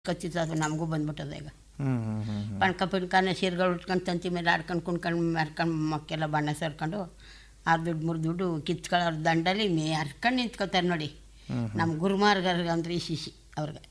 ಕಚ್ಚಿತ್ತು ಅದು ನಮಗೂ ಬಂದ್ಬಿಟ್ಟದ ಈಗ. ಹ್ಮ್ ಪಣ್ಕ ಪಿಣ್ಕನೆ ಸೀರೆಗಳು ಉಟ್ಕೊಂಡು ತಂತಿ ಮೇಲೆ ಆಡ್ಕೊಂಡು ಕುಣ್ಕೊಂಡು ಮೆರ್ಕೊಂಡು ಮಕ್ಕೆಲ್ಲ ಬಣ್ಣ ಸೇರ್ಕೊಂಡು 6 ದುಡ್ಡು 3 ದುಡ್ಡು ಕಿತ್ಕೊಳ್ಳೋರು ದಂಡಲ್ಲಿ ಹರ್ಕೊಂಡು ನಿಂತ್ಕೊತಾರೆ ನೋಡಿ. ನಮ್ಮ ಗುರುಮಾರ್ಗರ್ಗೆ ಅಂದ್ರೆ ಈ ಶಿಶಿ ಅವ್ರಿಗೆ.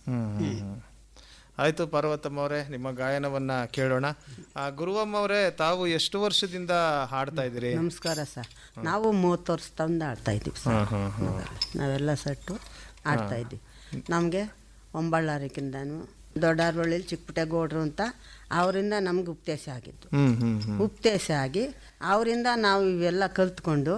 ಆಯಿತು ಪಾರ್ವತಮ್ಮ ಅವರೇ, ನಿಮ್ಮ ಗಾಯನವನ್ನು ಕೇಳೋಣ. ಗುರುವಮ್ಮ ಅವರೇ, ತಾವು ಎಷ್ಟು ವರ್ಷದಿಂದ ಹಾಡ್ತಾ ಇದ್ದೀರಿ? ನಮಸ್ಕಾರ ಸರ್. ನಾವು 30 ವರ್ಷದಿಂದ ಆಡ್ತಾ ಇದ್ದೀವಿ ಸರ್. ನಾವೆಲ್ಲ ಸೆಟ್ಟು ಆಡ್ತಾ ಇದ್ದೀವಿ. ನಮಗೆ ಒಂಬಳ್ಳಾರಿಕಿಂದನೂ ದೊಡ್ಡಾರ್ವಳ್ಳಿಲಿ ಚಿಕ್ಕಪುಟ್ಟೇಗೌಡರು ಅಂತ ಅವರಿಂದ ನಮ್ಗೆ ಉಪದೇಶ ಆಗಿದ್ದು. ಉಪದೇಶ ಆಗಿ ಅವರಿಂದ ನಾವು ಇವೆಲ್ಲ ಕಲ್ತ್ಕೊಂಡು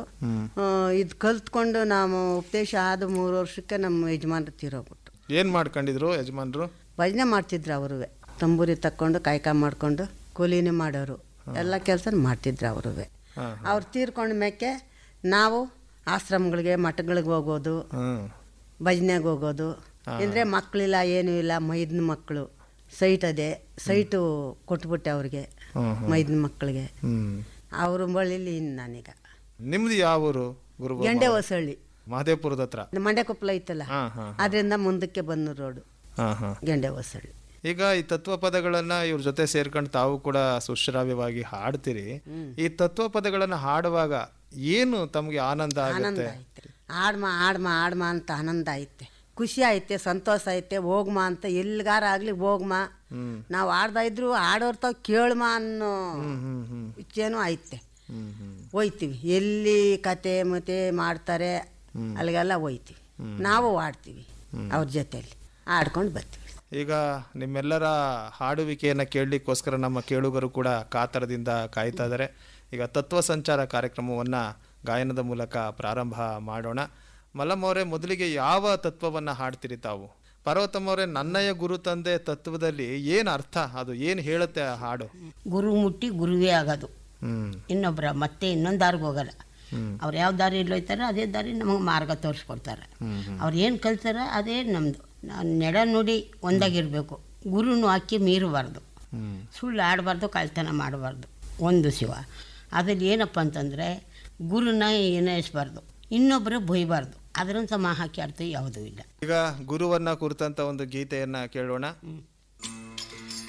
ನಾವು ಉಪದೇಶ ಆದ 3 ವರ್ಷಕ್ಕೆ ನಮ್ಮ ಯಜಮಾನ್ರು ತೀರೋಗ್ಬಿಟ್ಟು. ಏನು ಮಾಡ್ಕೊಂಡಿದ್ರು ಯಜಮಾನ್ರು? ಭಜನೆ ಮಾಡ್ತಿದ್ರು ಅವರು. ತಂಬೂರಿ ತಕ್ಕೊಂಡು ಕಾಯ್ಕ ಮಾಡ್ಕೊಂಡು ಕೂಲಿನೇ ಮಾಡೋರು, ಎಲ್ಲ ಕೆಲಸ ಮಾಡ್ತಿದ್ರು ಅವರು. ಅವ್ರು ತೀರ್ಕೊಂಡ ಮೇಕೆ ನಾವು ಆಶ್ರಮಗಳಿಗೆ ಮಠಗಳಿಗೆ ಹೋಗೋದು, ಭಜನೆಗೆ ಹೋಗೋದು. ಅಂದರೆ ಮಕ್ಕಳಿಲ್ಲ, ಏನೂ ಇಲ್ಲ, ಮೈದನ ಮಕ್ಕಳು. ಸೈಟ್ ಅದೇ ಸೈಟು ಕೊಟ್ಬಿಟ್ಟೆ ಅವ್ರಿಗೆ, ಮೈದನ ಮಕ್ಕಳಿಗೆ. ಅವ್ರ ಬಳಿಲಿ ನಾನೀಗ. ನಿಮ್ದು ಯಾವ ಊರು? ಗೆಂಡೆ ಹೊಸಳ್ಳಿ, ಮಹದೇವಪುರದ ಹತ್ರ. ಮಂಡ್ಯ ಕೊಪ್ಪಳ ಐತಲ್ಲ, ಅದರಿಂದ ಮುಂದಕ್ಕೆ ಬಂದು ರೋಡು ಗೆಂಡೆ ಹೊಸಳ್ಳಿ. ಈಗ ಈ ತತ್ವ ಪದಗಳನ್ನ ಇವ್ರ ಜೊತೆ ಸೇರ್ಕೊಂಡು ತಾವು ಕೂಡ ಸುಶ್ರಾವ್ಯವಾಗಿ ಹಾಡ್ತೀರಿ. ಈ ತತ್ವ ಪದಗಳನ್ನ ಹಾಡುವಾಗ ಏನು ತಮಗೆ ಆನಂದ ಆಗುತ್ತೆ? ಆಡ್ಮ ಅಂತ ಆನಂದ ಐತೆ, ಖುಷಿ ಐತೆ, ಸಂತೋಷ ಐತೆ. ಹೋಗ್ಮ ಅಂತ ಎಲ್ಲಿಗಾರ ಆಗ್ಲಿ ಹೋಗ್ಮ, ನಾವು ಆಡ್ತಾ ಇದ್ರು ಆಡೋರ್ ತಾವ್ ಕೇಳ್ಮ ಅನ್ನೋ ಇಚ್ಛೆನೂ ಐತೆ. ಹೋಯ್ತೀವಿ ಎಲ್ಲಿ ಕತೆ ಮತ್ತೆ ಮಾಡ್ತಾರೆ ಅಲ್ಲಿಗೆಲ್ಲ ಹೋಯ್ತೀವಿ, ನಾವು ಆಡ್ತೀವಿ ಅವ್ರ ಜೊತೆಯಲ್ಲಿ ಆಡ್ಕೊಂಡು ಬರ್ತೀವಿ. ಈಗ ನಿಮ್ಮೆಲ್ಲರ ಹಾಡುವಿಕೆಯನ್ನು ಕೇಳಲಿಕ್ಕೋಸ್ಕರ ನಮ್ಮ ಕೇಳುಗರು ಕೂಡ ಕಾತರದಿಂದ ಕಾಯ್ತಾ ಇದ್ದಾರೆ. ಈಗ ತತ್ವ ಸಂಚಾರ ಕಾರ್ಯಕ್ರಮವನ್ನು ಗಾಯನದ ಮೂಲಕ ಪ್ರಾರಂಭ ಮಾಡೋಣ. ಮಲ್ಲಮ್ಮವರೇ, ಮೊದಲಿಗೆ ಯಾವ ತತ್ವವನ್ನು ಹಾಡ್ತೀರಿ ತಾವು? ಪಾರ್ವತಮ್ಮವರೇ, ನನ್ನಯ ಗುರು ತಂದೆ ತತ್ವದಲ್ಲಿ ಏನು ಅರ್ಥ, ಅದು ಏನು ಹೇಳುತ್ತೆ ಆ ಹಾಡು? ಗುರು ಮುಟ್ಟಿ ಗುರುವೇ ಆಗೋದು, ಇನ್ನೊಬ್ಬರ ಮತ್ತೆ ಇನ್ನೊಂದು ದಾರಿಗೆ ಹೋಗಲ್ಲ. ಅವ್ರು ಯಾವ ದಾರಿಯಲ್ಲಿ ಹೋಯ್ತಾರೆ ಅದೇ ದಾರಿ ನಮಗೆ ಮಾರ್ಗ ತೋರಿಸ್ಕೊಡ್ತಾರೆ. ಅವ್ರು ಏನು ಕಲ್ತಾರ ಅದೇ ನಮ್ಮದು. ನೆಡ ನುಡಿ ಒಂದಾಗಿರಬೇಕು, ಗುರುನು ಹಾಕಿ ಮೀರಬಾರ್ದು, ಸುಳ್ಳು ಆಡಬಾರ್ದು, ಕಳ್ತನ ಮಾಡಬಾರ್ದು. ಒಂದು ಶಿವ. ಅದ್ರಲ್ಲಿ ಏನಪ್ಪ ಅಂತಂದರೆ ಗುರುನ ಏನಿಸ್ಬಾರ್ದು, ಇನ್ನೊಬ್ಬರು ಬೈಬಾರ್ದು. ಅದರಂತ ಹಾಕಿ ಆಡ್ತೀವಿ ಯಾವುದೂ ಇಲ್ಲ. ಈಗ ಗುರುವನ್ನ ಕುರಿತಂತ ಒಂದು ಗೀತೆಯನ್ನ ಕೇಳೋಣ.